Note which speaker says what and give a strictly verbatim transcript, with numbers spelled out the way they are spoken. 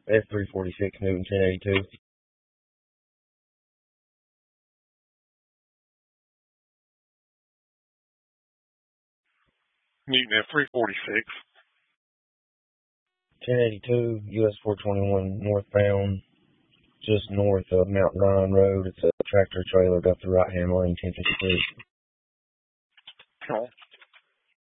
Speaker 1: S three forty-six, Newton ten eighty-two.
Speaker 2: Newton F three forty-six.
Speaker 1: ten eighty-two, U S four twenty-one northbound, just north of Mountain Ryan Road. It's a tractor trailer got the right hand lane, ten fifty-three.
Speaker 2: Cool.